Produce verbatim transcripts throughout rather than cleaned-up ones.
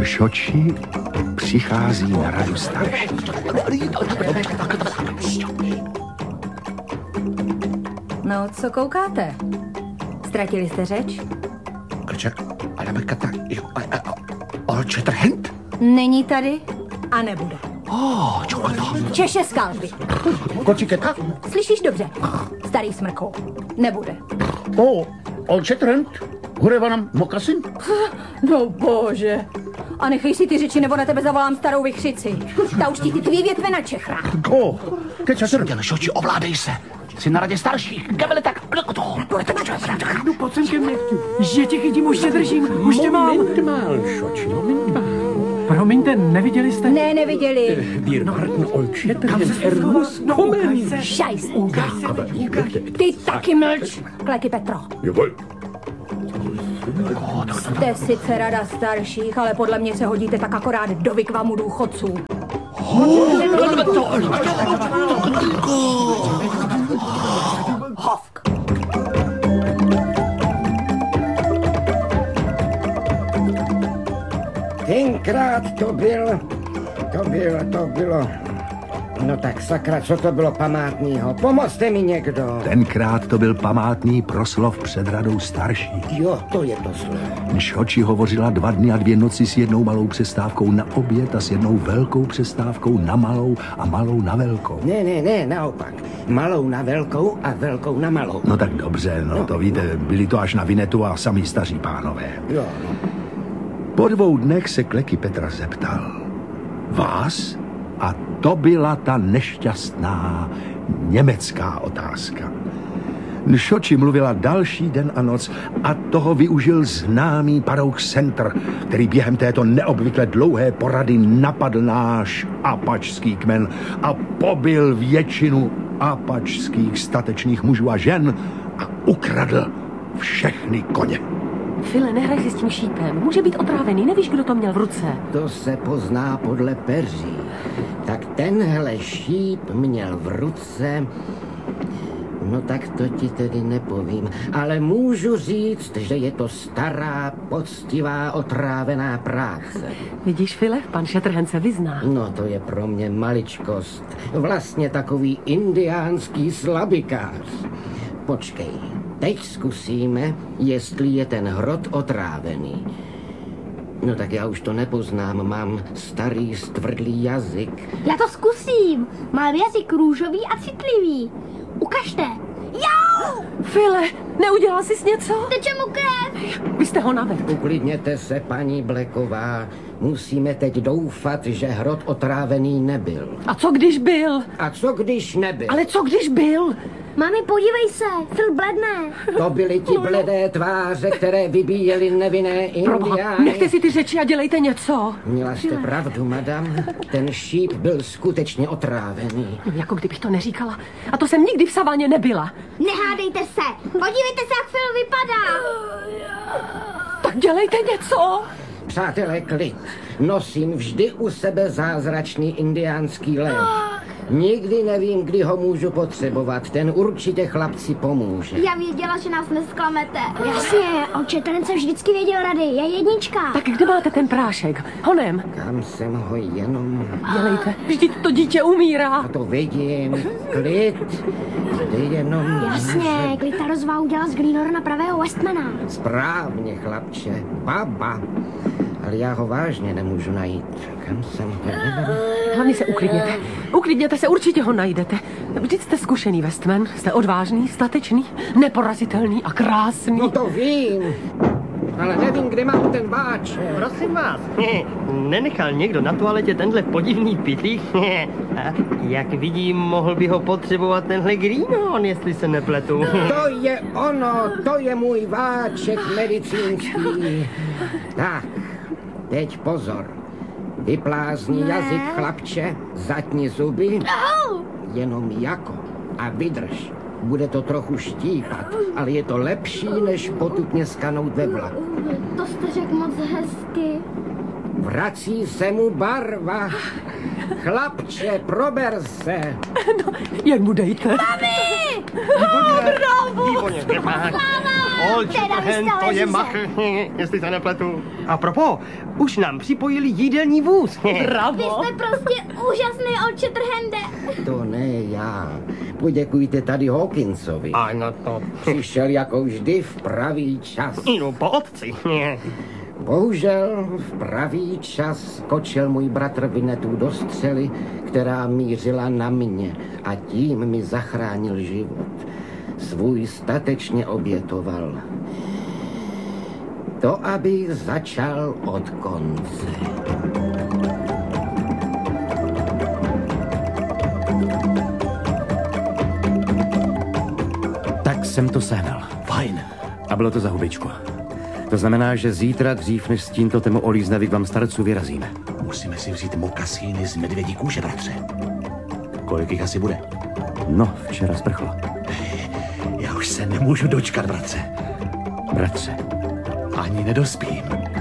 Nšoči přichází na radu starší. No, co koukáte? Ztratili jste řeč? Old Shatterhand? Není tady a nebude. Oh, čokoláda. Češe skalpy. Kociketa? Slyšíš dobře? Starý smrkou. Nebude. Oh, Old Shatterhand? Hurevanam mokasin? No bože. A nechej si ty řeči, nebo na tebe zavolám starou vychřici. Ta už ti ty tvý větve na čechra. Oh, kečasr. Nšoči, ovládej se. Jsi na radě starších. Gavele tak. No pojď sem ke mně. Že tě chytím, už tě držím. Už tě mám. Moment mal, Nšoči, moment mal. Promiňte, neviděli jste? Ne, neviděli. Wir warten Old Shatterhand. Er muss kommen. Šajs. Ty taky mlč, Kleky Petro. Jawohl. Jste sice rada starších, ale podle mě se hodíte tak akorát do vykvamu důchodců. Hovk. Tenkrát to byl, to bylo, to bylo, no tak sakra, co to bylo památnýho, pomozte mi někdo. Tenkrát to byl památný proslov před radou starších. Jo, to je to slovo. Nšoči hovořila dva dny a dvě noci s jednou malou přestávkou na oběd a s jednou velkou přestávkou na malou a malou na velkou. Ne, ne, ne, naopak. Malou na velkou a velkou na malou. No tak dobře, no, no. To víte, byli to až na Vinetu a samý staří pánové. Jo, no. Po dvou dnech se Kleky Petra zeptal. Vás? A to byla ta nešťastná německá otázka. Nšoči mluvila další den a noc a toho využil známý Parouk Center, který během této neobvykle dlouhé porady napadl náš apačský kmen a pobil většinu apačských statečných mužů a žen a ukradl všechny koně. File, nehraj si s tím šípem. Může být otrávený, nevíš, kdo to měl v ruce. To se pozná podle peří. Tak tenhle šíp měl v ruce... No tak to ti tedy nepovím, ale můžu říct, že je to stará, poctivá, otrávená práce. Vidíš, File, pan Shatterhand se vyzná. No to je pro mě maličkost. Vlastně takový indiánský slabikář. Počkej, teď zkusíme, jestli je ten hrot otrávený. No tak já už to nepoznám, mám starý stvrdlý jazyk. Já to zkusím. Mám jazyk růžový a citlivý. Ukažte. Jau! File, neudělal jsi něco? Teče mu krev. Vy jste ho navedl. Uklidněte se, paní Blacková. Musíme teď doufat, že hrot otrávený nebyl. A co když byl? A co když nebyl? Ale co když byl? Mami, podívej se, Phil bledne. To byly ti bledé tváře, které vybíjely nevinné indiány. Nechte si ty řeči a dělejte něco. Měla jste pravdu, madam. Ten šíp byl skutečně otrávený. No, jako kdybych to neříkala. A to jsem nikdy v saváně nebyla. Nehádejte se. Podívejte se, jak Phil vypadá. Tak dělejte něco. Přátelé, klid. Nosím vždy u sebe zázračný indiánský lev. Nikdy nevím, kdy ho můžu potřebovat. Ten určitě chlapci pomůže. Já věděla, že nás nesklamete. Jasně, Old Shatterhand se vždycky věděl rady. Je jednička. Tak kde máte ten prášek? Honem. Kam jsem ho jenom... Dělejte. Vždyť to dítě umírá. A to vidím. Klid. Vždy jenom... Jasně, Klita rozvá udělal z Greenhorna pravého Westmana. Správně, chlapče. Baba. Ale já ho vážně nemůžu najít. Kam jsem ho... Hlavně se uklidněte. Uklidněte se, určitě ho najdete. Vždyť jste zkušený Westman, jste odvážný, statečný, neporazitelný a krásný. No to vím, ale nevím, kde mám ten váč. Prosím vás, nenechal někdo na toaletě tenhle podivný pytlík? Jak vidím, mohl by ho potřebovat tenhle Greenhorn, jestli se nepletu. To je ono, to je můj váček medicínský. Tak, teď pozor. Vyplázni ne. jazyk, chlapče, zatni zuby, Au! jenom jako a vydrž. Bude to trochu štípat, ale je to lepší, než potupně skanout ve vlaku. To jste řekl moc hezky. Vrací se mu barva. Chlapče, prober se. No, jen mu dejte. Mami! Výborně, výborně. Sláva! Old Shatterhand, to je machr, jestli se nepletu. A propos, už nám připojili jídelní vůz. Vy Bravo. jste prostě úžasný, Old Shatterhande. To ne já. Poděkujte tady Hawkinsovi. Ano to. Přišel jako vždy v pravý čas. No, po otci. Bohužel v pravý čas skočil můj bratr Winnetou do střely, která mířila na mě a tím mi zachránil život. Svůj statečně obětoval. To, aby začal od konce. Tak jsem to sehnal. Fajn. A bylo to za hubičku. To znamená, že zítra dřív, než stín to tému olíznaví k vám starců vyrazíme. Musíme si vzít mokasíny z medvědí kůže, bratře. Kolik jich asi bude? No, včera sprchlo. Já už se nemůžu dočkat, bratře. Bratře, Ani nedospím.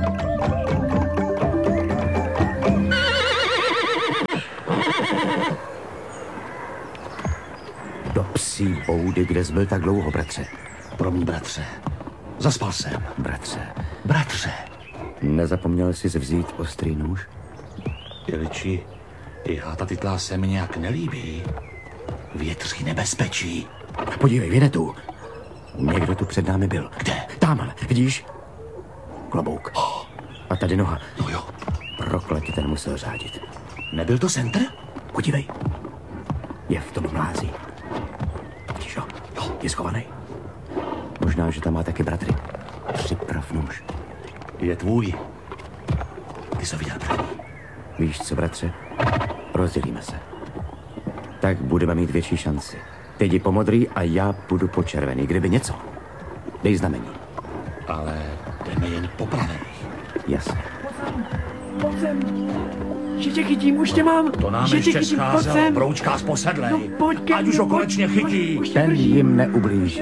do psí boudy, kde jsi byl tak dlouho, bratře. Promiň, bratře. Zaspal jsem. Bratře, Bratře. nezapomněl jsi vzít ostrý nůž? Jeliči, já ta titlá se mi nějak nelíbí. Větří nebezpečí. Podívej, Winnetou. Někdo tu před námi byl. Kde? Tamhle, vidíš? Klobouk. A tady noha. No jo. Prokletě, ten musel řádit. Nebyl to center? Podívej. Je v tom mlází. Vidíš ho? Jo, je schovaný. Možná, že tam má taky bratry. Připrav nůž. Je tvůj. Ty jsi ho viděl první. Víš co, bratře? Rozdělíme se. Tak budeme mít větší šanci. Ty jdi po modrý a já půjdu po červený. Kdyby něco, dej znamení. Ale jdeme jen po pravé. Jasně. Pojď sem. Že tě chytím, už tě mám. To nám že tě ještě chytím, pojď scházelo, sem. broučká z posedlej. No, pojď ke Ať mně, už ho pojď, konečně pojď, chytí. už tě Ten držím. jim neublíží.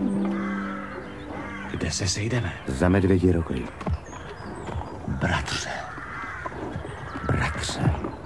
Kde se sejdeme? Za medvědí roklí. Bratře. Bratře.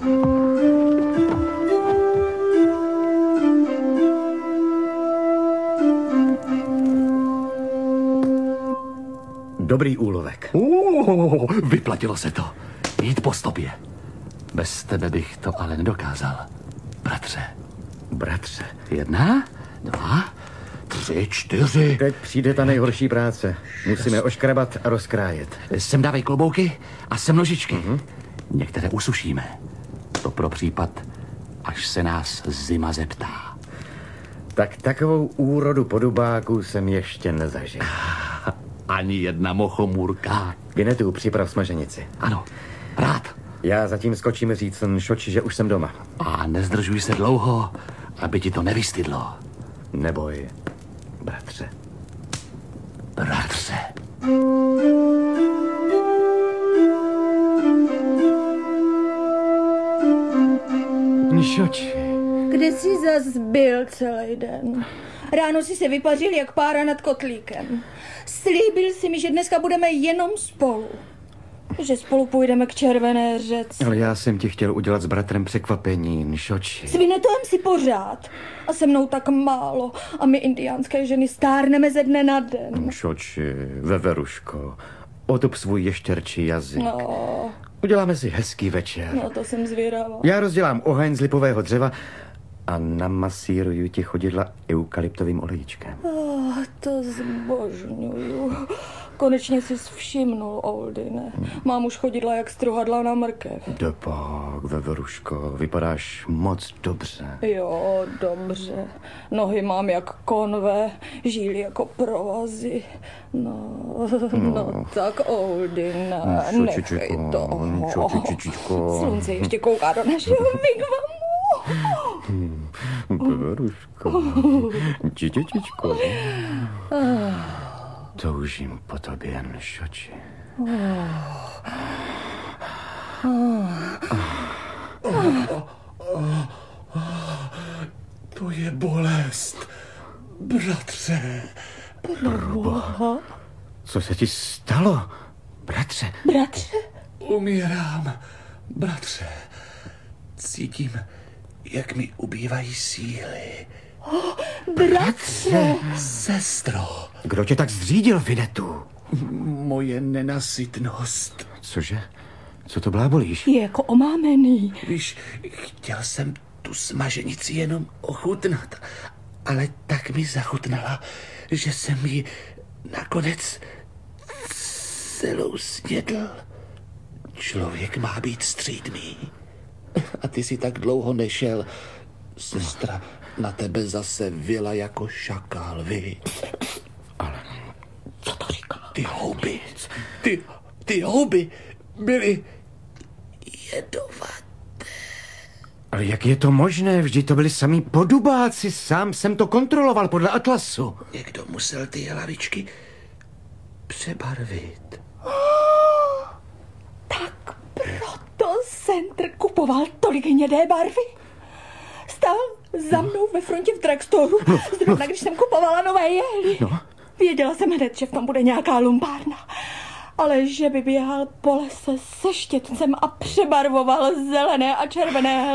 Dobrý úlovek. Uh, vyplatilo se to. Jít po stopě. Bez tebe bych to ale nedokázal. Bratře. Bratře. Jedna, dva, tři, čtyři. Teď přijde ta nejhorší práce. Musíme oškrabat a rozkrájet. Sem dávej klobouky a sem nožičky. Mm-hmm. Některé usušíme. To pro případ, až se nás zima zeptá. Tak takovou úrodu podobáků jsem ještě nezažil. Ani jedna mochomůrka. Winnetou, připrav smaženici. Ano, rád. Já zatím skočím říct Šoči, že už jsem doma. A nezdržuj se dlouho, aby ti to nevystydlo. Neboj, bratře. Bratře. Šoči. Kde jsi zas byl celý den? Ráno si se vypařil jak pára nad kotlíkem. Slíbil si mi, že dneska budeme jenom spolu. Že spolu půjdeme k Červené řece. Ale já jsem ti chtěl udělat s bratrem překvapení, Šoči. S Winnetoem si pořád. A se mnou tak málo. A my indiánské ženy stárneme ze dne na den. Šoči, veveruško, otup svůj ještěrčí jazyk. No, Uděláme si hezký večer. no to jsem zvědavá. Já rozdělám oheň z lipového dřeva a namasíruju ti chodidla eukalyptovým olejčkem. Oh, to zbožňuju. Konečně jsi všimnul, Oldine. Mám už chodidla jak struhadla na mrkev. Dopak, veveruško, vypadáš moc dobře. Jo, dobře. Nohy mám jak konve, žíly jako provazy. No, no, no tak Oldine, No, nechej čočičko, toho. čočičičko. Slunce ještě kouká do našeho wigwamu. Veveruško, čičičičko. Toužím po tobě, Šoči. To je bolest, bratře. Proboha. Co se ti stalo, bratře? Bratře? Umírám, bratře. Cítím, jak mi ubývají síly. Bratře! Sestro. Kdo tě tak zřídil, Finetu? Moje nenasytnost. Cože? Co to blábolíš? Je jako omámený. Víš, chtěl jsem tu smaženici jenom ochutnat, ale tak mi zachutnala, že jsem ji nakonec celou snědl. Člověk má být střídmý. A ty si tak dlouho nešel. Sestra na tebe zase vyla jako šakál, vy. Ale co to říká? Ty houby, ty, ty houby byly jedovaté. Ale jak je to možné? Vždyť to byli samý podubáci. Sám jsem to kontroloval podle atlasu. Někdo musel ty hlavičky přebarvit. Tak proto Centr kupoval tolik hnědé barvy. Stál za mnou ve frontě v drugstore, zrovna když jsem kupovala nové jehly. No. Věděla jsem hned, že v tom bude nějaká lumpárna. Ale že by běhal po lese se štětcem a přebarvoval zelené a červené